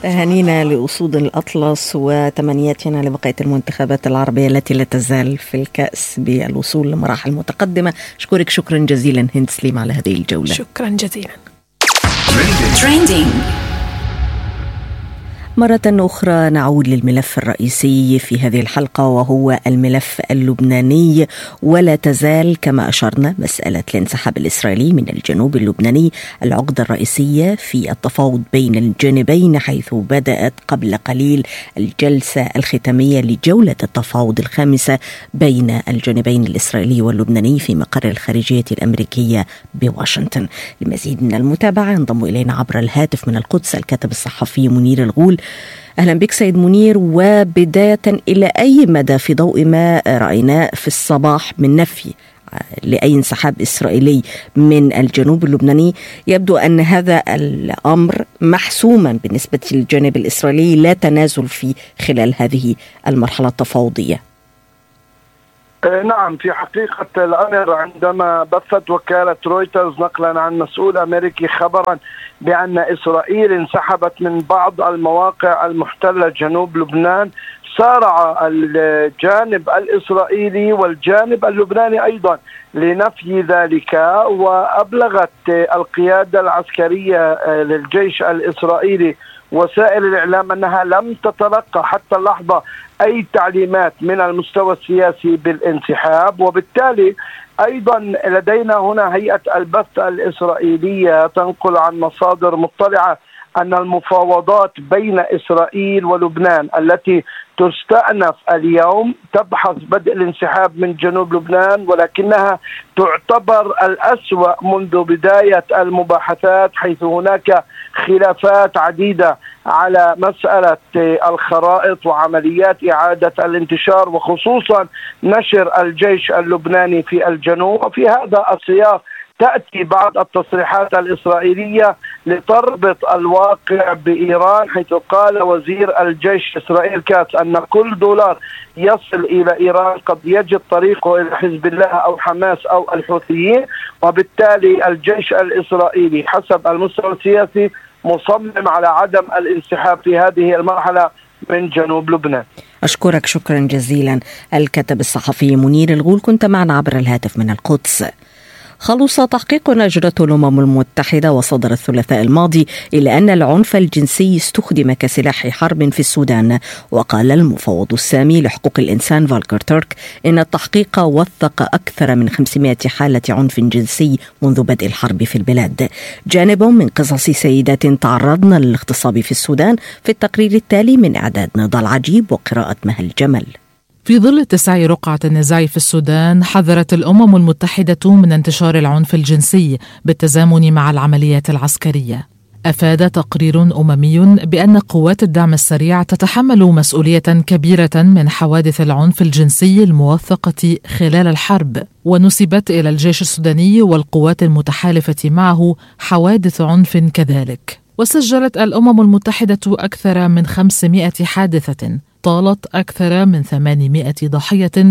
تهانينا لأسود الأطلس وتمنياتنا لبقية المنتخبات العربية التي لا تزال في الكأس بالوصول لمراحل متقدمة. أشكرك شكرا جزيلا هند سليم على هذه الجولة. شكرا جزيلا. مرة أخرى نعود للملف الرئيسي في هذه الحلقة وهو الملف اللبناني، ولا تزال كما أشرنا مسألة الانسحاب الإسرائيلي من الجنوب اللبناني العقدة الرئيسية في التفاوض بين الجانبين، حيث بدأت قبل قليل الجلسة الختامية لجولة التفاوض الخامسة بين الجانبين الإسرائيلي واللبناني في مقر الخارجية الأمريكية بواشنطن. لمزيد من المتابعة انضم إلينا عبر الهاتف من القدس الكاتب الصحفي منير الغول. أهلا بك سيد منير، وبداية إلى أي مدى في ضوء ما رأيناه في الصباح من نفي لأي انسحاب إسرائيلي من الجنوب اللبناني، يبدو أن هذا الأمر محسوما بالنسبة للجانب الإسرائيلي، لا تنازل فيه خلال هذه المرحلة التفاوضية؟ نعم، في حقيقة الأمر عندما بثت وكالة رويترز نقلا عن مسؤول أمريكي خبرا بأن إسرائيل انسحبت من بعض المواقع المحتلة جنوب لبنان، سارع الجانب الإسرائيلي والجانب اللبناني أيضا لنفي ذلك، وأبلغت القيادة العسكرية للجيش الإسرائيلي وسائل الإعلام أنها لم تتلقى حتى اللحظة أي تعليمات من المستوى السياسي بالانسحاب. وبالتالي أيضا لدينا هنا هيئة البث الإسرائيلية تنقل عن مصادر مطلعة أن المفاوضات بين إسرائيل ولبنان التي تستأنف اليوم تبحث بدء الانسحاب من جنوب لبنان، ولكنها تعتبر الأسوأ منذ بداية المباحثات، حيث هناك خلافات عديدة على مسألة الخرائط وعمليات إعادة الانتشار، وخصوصا نشر الجيش اللبناني في الجنوب. وفي هذا السياق تأتي بعض التصريحات الإسرائيلية لتربط الواقع بإيران، حيث قال وزير الجيش إسرائيل كاتس أن كل دولار يصل إلى إيران قد يجد طريقه إلى حزب الله أو حماس أو الحوثيين، وبالتالي الجيش الإسرائيلي حسب المستوى السياسي مصمم على عدم الانسحاب في هذه المرحلة من جنوب لبنان. أشكرك شكرا جزيلا الكاتب الصحفي منير الغول، كنت معنا عبر الهاتف من القدس. خلص تحقيق أجرته الأمم المتحدة وصدر الثلاثاء الماضي إلى أن العنف الجنسي استخدم كسلاح حرب في السودان. وقال المفوض السامي لحقوق الإنسان فولكر تورك إن التحقيق وثق أكثر من 500 حالة عنف جنسي منذ بدء الحرب في البلاد. جانب من قصص سيدات تعرضن للاغتصاب في السودان في التقرير التالي من إعداد نضال عجيب وقراءة مهل جمل. في ظل اتساع رقعة النزاع في السودان، حذرت الأمم المتحدة من انتشار العنف الجنسي بالتزامن مع العمليات العسكرية. أفاد تقرير أممي بأن قوات الدعم السريع تتحمل مسؤولية كبيرة من حوادث العنف الجنسي الموثقة خلال الحرب، ونسبت إلى الجيش السوداني والقوات المتحالفة معه حوادث عنف كذلك. وسجلت الأمم المتحدة أكثر من 500 حادثة طالت أكثر من 800 ضحية،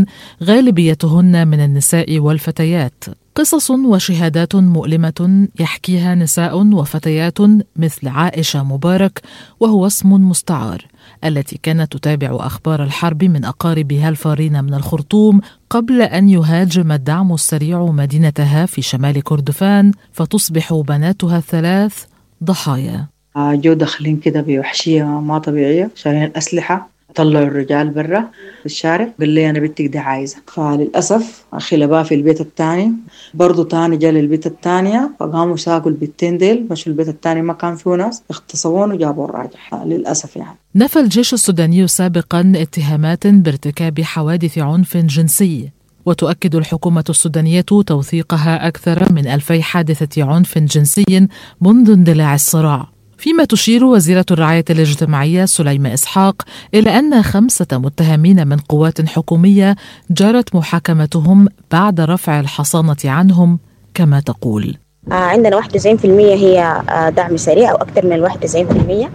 غالبيتهن من النساء والفتيات. قصص وشهادات مؤلمة يحكيها نساء وفتيات مثل عائشة مبارك، وهو اسم مستعار، التي كانت تتابع أخبار الحرب من أقاربها الفارين من الخرطوم قبل أن يهاجم الدعم السريع مدينتها في شمال كردفان، فتصبح بناتها الثلاث ضحايا. جو داخلين كده بوحشية ما طبيعية، شايلين الأسلحة، طلعوا الرجال برا في الشارع، قال لي أنا بنتك دي عايزة. فللأسف أخي لباه في البيت الثاني، برضو تاني جاء للبيت الثانية، فقاموا ساقوا البيتين ديل، مشوا البيت الثاني ما كان فيه ناس، اغتصبون وجابوا الراجح للأسف يعني. نفى الجيش السوداني سابقا اتهامات بارتكاب حوادث عنف جنسي، وتؤكد الحكومة السودانية توثيقها أكثر من 2000 حادثة عنف جنسي منذ اندلاع الصراع. فيما تشير وزيرة الرعاية الاجتماعية سليمة إسحاق إلى أن 5 متهمين من قوات حكومية جرت محاكمتهم بعد رفع الحصانة عنهم، كما تقول. عندنا 91% هي دعم سريع أو أكثر من 91%.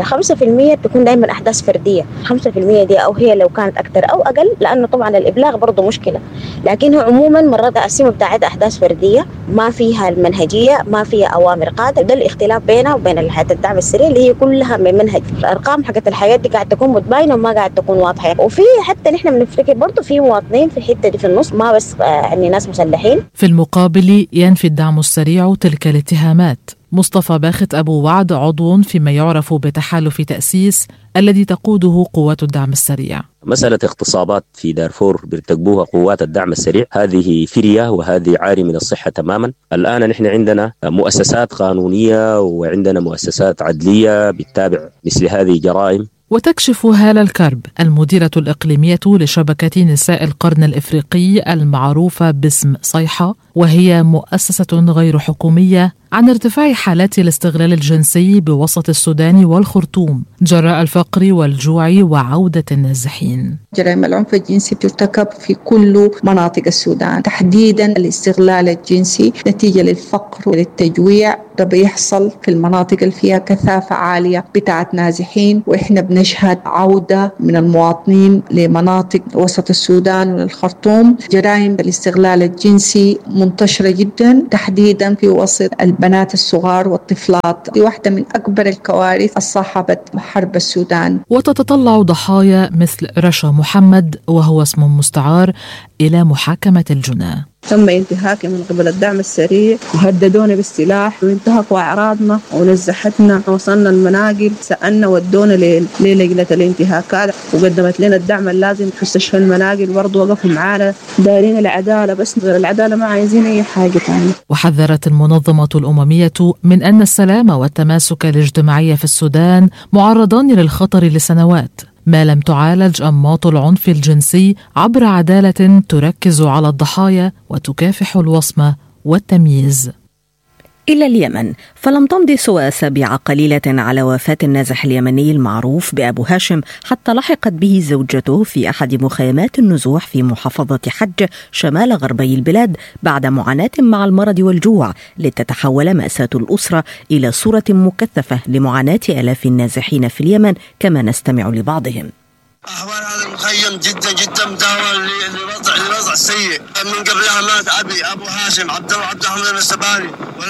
5% تكون دائما أحداث فردية. 5% دي أو هي لو كانت أكثر أو أقل، لأنه طبعا الإبلاغ برضو مشكلة، لكن هو عموما مرات القسيمة بتاعتها أحداث فردية ما فيها المنهجية، ما فيها أوامر قاعدة. ده الاختلاف بينها وبين الحياة الدعم السريع اللي هي كلها من منهج. الأرقام حقت الحياة دي قاعد تكون متباينة وما قاعد تكون واضحة. وفي حتى نحن بنفتكر برضو في مواطنين في الحتة دي في النص، ما بس يعني ناس مسلحين. في المقابل ينفي الدعم السريع تلك الاتهامات. مصطفى باخت أبو وعد عضو فيما يعرف بتحالف تأسيس الذي تقوده قوات الدعم السريع. مسألة اغتصابات في دارفور بيرتكبوها قوات الدعم السريع هذه فرية وهذه عاري من الصحة تماما. الآن نحن عندنا مؤسسات قانونية وعندنا مؤسسات عدلية بتتابع مثل هذه الجرائم. وتكشف هالة الكرب المديرة الإقليمية لشبكة نساء القرن الإفريقي المعروفة باسم صيحة، وهي مؤسسة غير حكومية، عن ارتفاع حالات الاستغلال الجنسي بوسط السودان والخرطوم جراء الفقر والجوع وعودة النازحين. جرائم العنف الجنسي بترتكب في كل مناطق السودان، تحديدا الاستغلال الجنسي نتيجة للفقر وللتجويع. ده بيحصل في المناطق اللي فيها كثافة عالية بتاعت نازحين، وإحنا بنشهد عودة من المواطنين لمناطق وسط السودان والخرطوم. جرائم الاستغلال الجنسي منتشرة جدا تحديدا في وسط البنات الصغار والطفلات. دي واحدة من أكبر الكوارث صاحبت حرب السودان. وتتطلع ضحايا مثل رشا محمد وهو اسم مستعار إلى محاكمة الجناة. تم انتهاكي من قبل الدعم السريع وهددونا بالسلاح وانتهكوا أعراضنا ونزحتنا. وصلنا المناقل، سألنا ودونا للجنة الانتهاكات وقدمت لنا الدعم اللازم في مستشفى المناقل، برضو وقفوا معانا دايرين العدالة، بس غير العدالة ما عايزين أي حاجة ثانية. وحذرت المنظمة الأممية من أن السلام والتماسك الاجتماعي في السودان معرضان للخطر لسنوات ما لم تعالج أنماط العنف الجنسي عبر عدالة تركز على الضحايا وتكافح الوصمة والتمييز. إلى اليمن، فلم تمضي سوى أسابيع قليلة على وفاة النازح اليمني المعروف بأبو هاشم حتى لحقت به زوجته في أحد مخيمات النزوح في محافظة حج شمال غربي البلاد بعد معاناة مع المرض والجوع، لتتحول مأساة الأسرة إلى صورة مكثفة لمعاناة آلاف النازحين في اليمن، كما نستمع لبعضهم. أحوال هذا المخيم جدا جدا مداول لوضع سيء. من قبلها مات أبو هاشم عبد الرحمن السباني،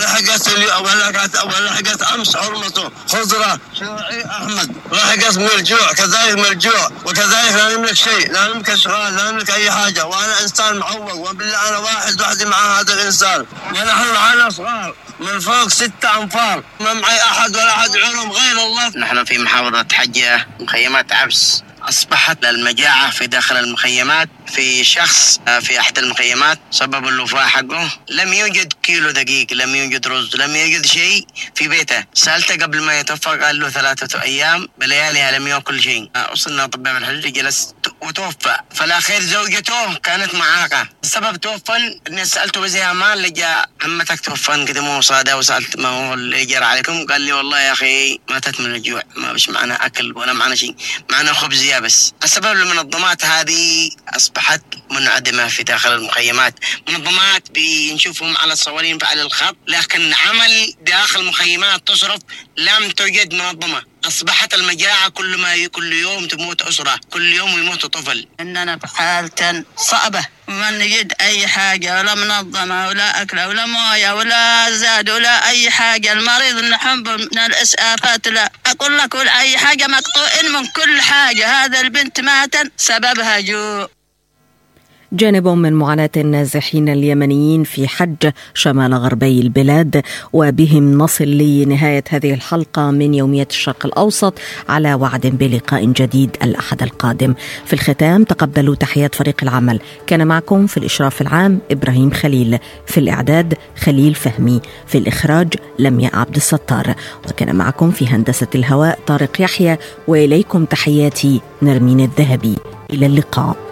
ولحقت أمس حرمته خضرة أحمد، لحقت من الجوع كذلك من الجوع، وكذلك لا نملك شيء، لا نملك أشغال، لا نملك أي حاجة، وأنا إنسان معوق، وبالله أنا وحدي مع هذا الإنسان، ونحن معنا صغار من فوق 6 أنفار، ما معي أحد ولا أحد علم غير الله. نحن في محافظة حجة مخيمات عبس. أصبحت المجاعة في داخل المخيمات. في شخص في أحد المخيمات سبب الوفاة حقه لم يوجد كيلو دقيق، لم يوجد رز، لم يوجد شيء في بيته. سألته قبل ما يتوفى قال له 3 أيام بلياليها لم يأكل شيء. وصلنا طبيب الحج جلس وتوفى. فالأخير زوجته كانت معاقة. السبب توفى إني سألته بزيها مال لجا عمتك توفى قدموا مصادة، وسألت ما هو اللي جرى عليكم، قال لي والله يا أخي ماتت من الجوع، ما بش معنا أكل ولا معنا شيء، معنا خبز يابس. السبب المنظمات هذه أصبحت منعدمة في داخل المخيمات. منظمات بنشوفهم على الصورين على الخط، لكن عمل داخل المخيمات تصرف لم توجد منظمة. أصبحت المجاعة كل يوم تموت أسرة، كل يوم يموت طفل. إننا بحالة صعبة، ما نجد أي حاجة، ولا منظمة ولا أكل ولا موية ولا زاد ولا أي حاجة. المريض نحب من الإسعافات، لا أقول لك ولا أي حاجة، مقطوعين من كل حاجة. هذا البنت ماتت سببها جوع. جانب من معاناة النازحين اليمنيين في حج شمال غربي البلاد. وبهم نصل لنهاية هذه الحلقة من يوميات الشرق الأوسط، على وعد بلقاء جديد الأحد القادم. في الختام تقبلوا تحيات فريق العمل. كان معكم في الإشراف العام إبراهيم خليل، في الإعداد خليل فهمي، في الإخراج لميا عبد الستار، وكان معكم في هندسة الهواء طارق يحيى. وإليكم تحياتي نرمين الذهبي. إلى اللقاء.